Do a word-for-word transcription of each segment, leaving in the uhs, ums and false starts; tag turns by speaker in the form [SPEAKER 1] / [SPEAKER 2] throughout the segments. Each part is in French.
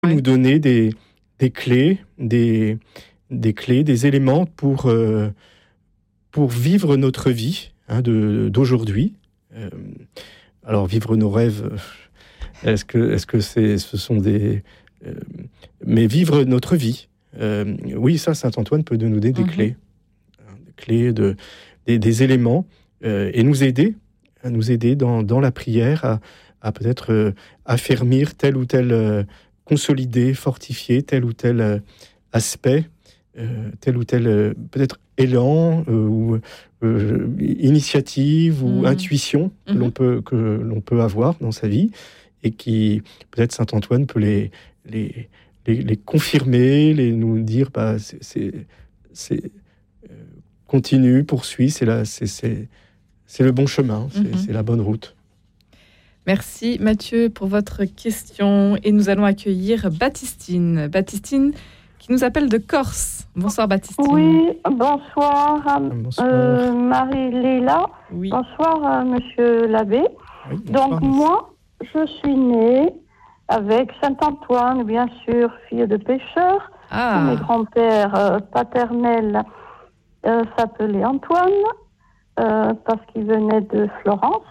[SPEAKER 1] nous donner des, des clés, des, des clés, des éléments pour, euh, pour vivre notre vie hein, de, d'aujourd'hui. Euh, alors, vivre nos rêves, est-ce que, est-ce que c'est, ce sont des... Euh, mais vivre notre vie. Euh, oui, ça, Saint Antoine peut nous donner des mmh. clés. Des clés, de, des, des éléments, euh, et nous aider, à nous aider dans, dans la prière, à, à peut-être euh, affermir tel ou tel... Euh, consolider, fortifier tel ou tel euh, aspect, euh, tel ou tel euh, peut-être élan euh, ou euh, initiative ou mmh. intuition que, mmh. l'on peut, que l'on peut avoir dans sa vie et qui, peut-être Saint Antoine peut les, les, les, les confirmer, les, nous dire bah, c'est, c'est, c'est, euh, continue, poursuis, c'est, la, c'est, c'est, c'est le bon chemin, c'est, mmh. c'est la bonne route.
[SPEAKER 2] Merci Mathieu pour votre question et nous allons accueillir Baptistine. Baptistine qui nous appelle de Corse. Bonsoir Baptistine.
[SPEAKER 3] Oui, bonsoir,
[SPEAKER 1] bonsoir.
[SPEAKER 3] Euh, Marie-Léla.
[SPEAKER 2] Oui.
[SPEAKER 3] Bonsoir euh, Monsieur l'abbé.
[SPEAKER 1] Oui, bonsoir,
[SPEAKER 3] Donc
[SPEAKER 1] merci.
[SPEAKER 3] moi, je suis née avec Saint-Antoine, bien sûr, fille de pêcheur.
[SPEAKER 2] Ah.
[SPEAKER 3] Mes grands-pères euh, paternels euh, s'appelaient Antoine euh, parce qu'ils venaient de Florence.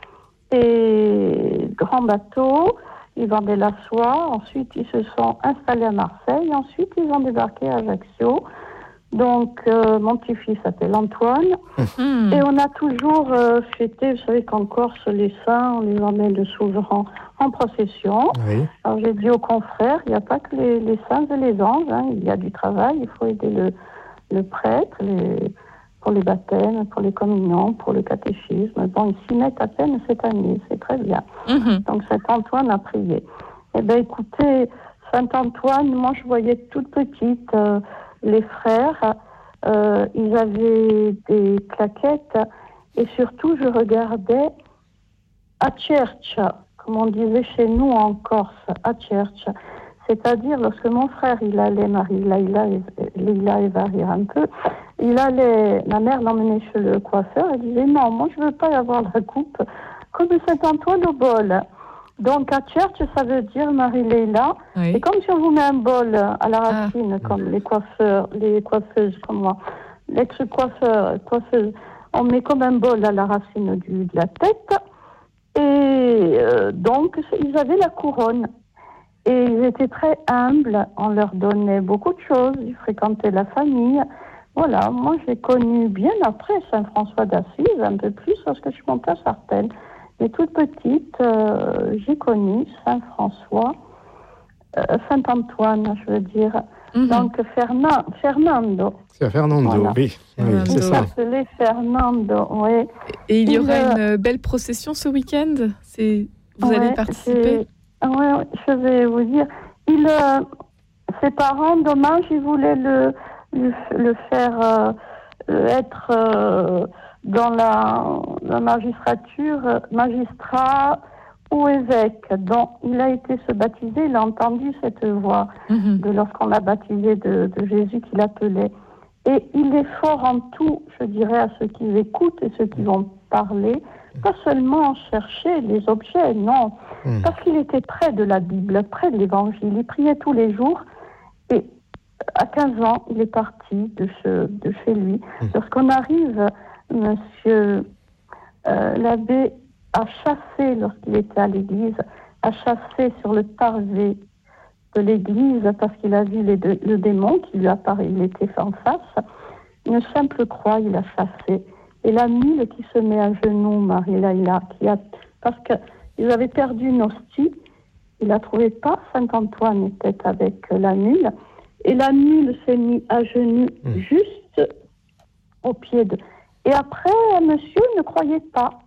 [SPEAKER 3] Et grand bateau, ils vendaient la soie, ensuite ils se sont installés à Marseille, ensuite ils ont débarqué à Ajaccio. Donc euh, mon petit-fils s'appelle Antoine, mmh. et on a toujours euh, fêté, vous savez qu'en Corse, les saints, on les emmène le souvent en procession.
[SPEAKER 1] Oui.
[SPEAKER 3] Alors j'ai dit aux confrères, il n'y a pas que les, les saints et les anges, hein, il y a du travail, il faut aider le, le prêtre, les... pour les baptêmes, pour les communions, pour le catéchisme. Bon, ils s'y mettent à peine cette année, c'est très bien. Mmh. Donc, Saint Antoine a prié. Eh bien, écoutez, Saint Antoine, moi, je voyais toute petite, euh, les frères, euh, ils avaient des claquettes, et surtout, je regardais à church, comme on disait chez nous en Corse, à church. C'est-à-dire, lorsque mon frère, il allait, Marie-Léla, Léla, il va rire un peu, il allait, ma mère l'emmenait chez le coiffeur, elle disait, non, moi, je veux pas avoir la coupe comme Saint-Antoine au bol. Donc, à church, ça veut dire, Marie-Léla, oui. C'est comme si on vous met un bol à la racine, ah. comme les coiffeurs, les coiffeuses comme moi. L'ex-coiffeur, coiffeuse, on met comme un bol à la racine du, de la tête, et euh, donc, ils avaient la couronne. Et ils étaient très humbles, on leur donnait beaucoup de choses, ils fréquentaient la famille. Voilà, moi j'ai connu bien après Saint-François d'Assise, un peu plus lorsque je suis montée à Sartène. Mais toute petite, euh, j'ai connu Saint-François, euh, Saint-Antoine, je veux dire. Mm-hmm. Donc Ferna- Fernando.
[SPEAKER 1] C'est Fernando, voilà. oui, oui
[SPEAKER 3] Fernando.
[SPEAKER 1] c'est ça.
[SPEAKER 3] Il s'appelait Fernando, oui.
[SPEAKER 2] Et il y aura il, une belle procession ce week-end c'est... Vous ouais, allez participer
[SPEAKER 3] Oui, je vais vous dire. Il, euh, ses parents, dommage, ils voulaient le, le, le faire euh, être euh, dans la, la magistrature, magistrat ou évêque. Donc, il a été se baptiser, il a entendu cette voix mm-hmm. de lorsqu'on l'a baptisé de, de Jésus qu'il appelait. Et il est fort en tout, je dirais, à ceux qui écoutent et ceux qui vont parler. Pas seulement chercher les objets, non. Mmh. Parce qu'il était près de la Bible, près de l'Évangile. Il priait tous les jours. Et à quinze ans, il est parti de, ce, de chez lui. Mmh. Lorsqu'on arrive, monsieur euh, l'abbé a chassé, lorsqu'il était à l'église, a chassé sur le parvé de l'église, parce qu'il a vu les deux, le démon qui lui apparaît, il était en face. Une simple croix, il a chassé. Et la mule qui se met à genoux, Marie-Léla, qui a, parce qu'ils avaient perdu une hostie, il la trouvait pas, Saint-Antoine était avec la mule, et la mule s'est mise à genoux mmh. juste au pied de... Et après, monsieur ne croyait pas.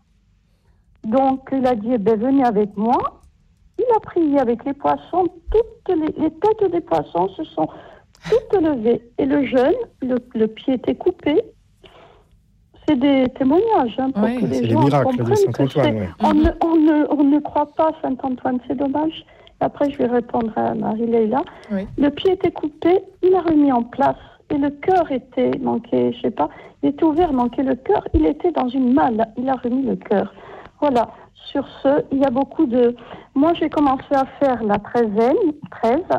[SPEAKER 3] Donc, il a dit, eh bien, venez avec moi. Il a prié avec les poissons, toutes les, les têtes des poissons se sont toutes levées. Et le jeune, le, le pied était coupé. C'est des témoignages hein, pour
[SPEAKER 1] oui,
[SPEAKER 3] que les
[SPEAKER 1] c'est
[SPEAKER 3] gens
[SPEAKER 1] les miracles
[SPEAKER 3] comprennent
[SPEAKER 1] de Saint-Antoine.
[SPEAKER 3] que
[SPEAKER 1] ouais.
[SPEAKER 3] on, ne, on, ne, on ne croit pas Saint-Antoine, c'est dommage. Après, je vais répondre à Marie-Léla. Oui. Le pied était coupé, il a remis en place. Et le cœur était manqué, je sais pas, il était ouvert, manquait le cœur. Il était dans une malle, il a remis le cœur. Voilà. sur ce, il y a beaucoup de... Moi, j'ai commencé à faire la treizaine, treize,